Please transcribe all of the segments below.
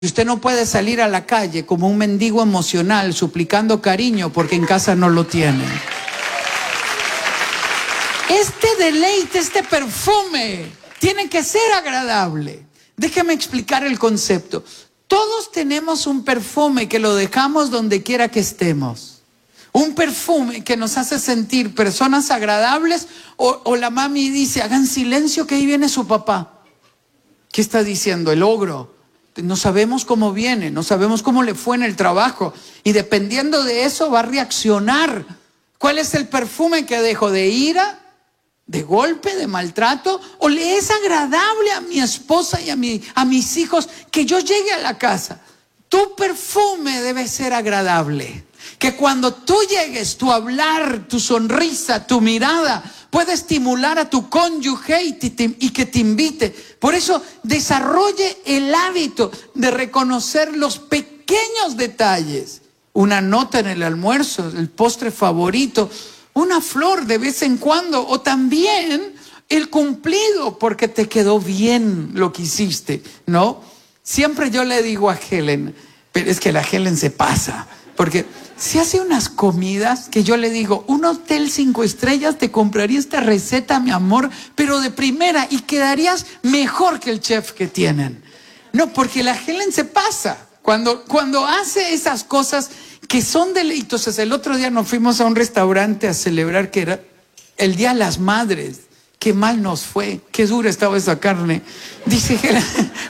Usted no puede salir a la calle como un mendigo emocional suplicando cariño porque en casa no lo tiene. Este deleite, este perfume, tiene que ser agradable. Déjeme explicar el concepto. Todos tenemos un perfume que lo dejamos donde quiera que estemos. Un perfume que nos hace sentir personas agradables, o la mami dice, hagan silencio que ahí viene su papá. ¿Qué está diciendo? El ogro. No sabemos cómo viene, no sabemos cómo le fue en el trabajo. Y dependiendo de eso va a reaccionar. ¿Cuál es el perfume que dejo? ¿De ira? ¿De golpe? ¿De maltrato? ¿O le es agradable a mi esposa y a mis hijos que yo llegue a la casa? Tu perfume debe ser agradable. Que cuando tú llegues, tu hablar, tu sonrisa, tu mirada puede estimular a tu cónyuge y que te invite. Por eso desarrolle el hábito de reconocer los pequeños detalles. Una nota en el almuerzo, el postre favorito, una flor de vez en cuando, o también el cumplido porque te quedó bien lo que hiciste, ¿no? Siempre yo le digo a Helen, pero es que la Helen se pasa, porque si hace unas comidas que yo le digo, un hotel 5 estrellas te compraría esta receta, mi amor, pero de primera, y quedarías mejor que el chef que tienen. No, porque la Helen se pasa. Cuando hace esas cosas que son deleitosas. El otro día nos fuimos a un restaurante a celebrar que era el Día de las Madres. Qué mal nos fue, qué dura estaba esa carne. Dice Helen,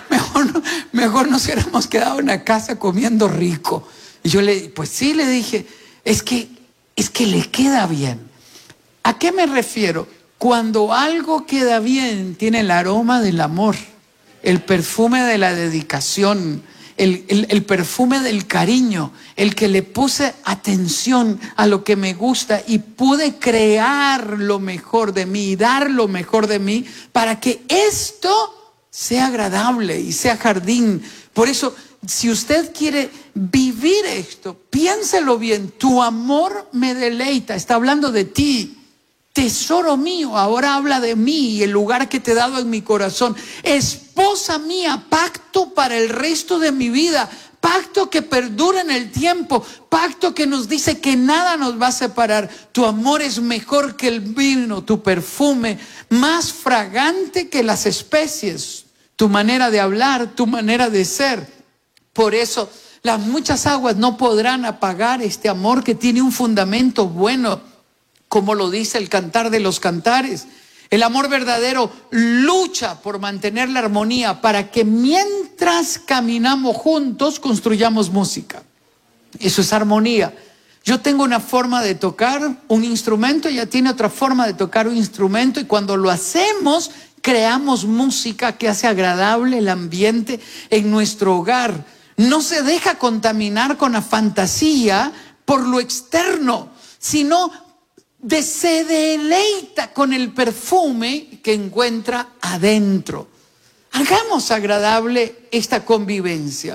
mejor nos hubiéramos quedado en la casa comiendo rico. Y yo pues sí, le dije, es que le queda bien. ¿A qué me refiero? Cuando algo queda bien, tiene el aroma del amor, el perfume de la dedicación, el perfume del cariño, el que le puse atención a lo que me gusta y pude crear lo mejor de mí y dar lo mejor de mí para que esto sea agradable y sea jardín. Por eso, si usted quiere vivir esto, piénselo bien. Tu amor me deleita. Está hablando de ti. Tesoro mío, ahora habla de mí y el lugar que te he dado en mi corazón. Esposa mía, pacto para el resto de mi vida. Pacto que perdura en el tiempo. Pacto que nos dice que nada nos va a separar. Tu amor es mejor que el vino. Tu perfume más fragante que las especies. Tu manera de hablar, tu manera de ser. Por eso las muchas aguas no podrán apagar este amor que tiene un fundamento bueno, como lo dice el Cantar de los Cantares. El amor verdadero lucha por mantener la armonía para que mientras caminamos juntos construyamos música. Eso es armonía. Yo tengo una forma de tocar un instrumento, ella tiene otra forma de tocar un instrumento, y cuando lo hacemos creamos música que hace agradable el ambiente en nuestro hogar. No se deja contaminar con la fantasía por lo externo, sino se deleita con el perfume que encuentra adentro. Hagamos agradable esta convivencia.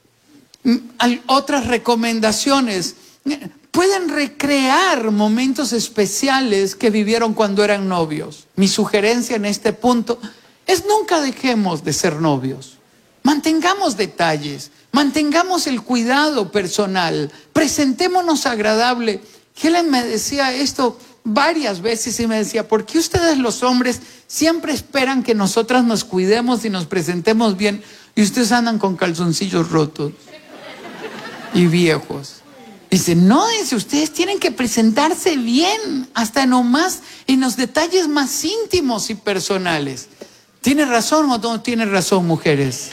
Otras recomendaciones: pueden recrear momentos especiales que vivieron cuando eran novios. Mi sugerencia en este punto es: nunca dejemos de ser novios. Mantengamos detalles, mantengamos el cuidado personal, presentémonos agradable. Helen me decía esto varias veces y me decía, ¿por qué ustedes los hombres siempre esperan que nosotras nos cuidemos y nos presentemos bien y ustedes andan con calzoncillos rotos y viejos? Dice, no, ustedes tienen que presentarse bien, hasta en los detalles más íntimos y personales. ¿Tiene razón o no tiene razón, mujeres?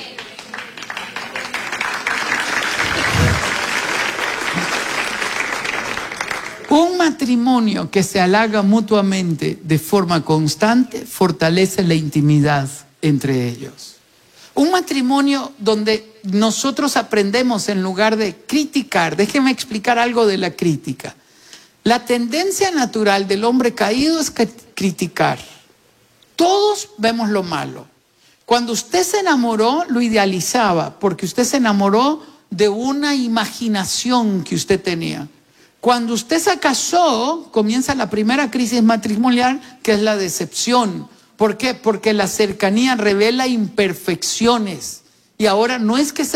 Un matrimonio que se halaga mutuamente de forma constante fortalece la intimidad entre ellos. Un matrimonio donde nosotros aprendemos en lugar de criticar. Déjeme explicar algo de la crítica. La tendencia natural del hombre caído es criticar. Todos vemos lo malo. Cuando usted se enamoró, lo idealizaba, porque usted se enamoró de una imaginación que usted tenía. Cuando usted se casó, comienza la primera crisis matrimonial, que es la decepción. ¿Por qué? Porque la cercanía revela imperfecciones Y ahora no es que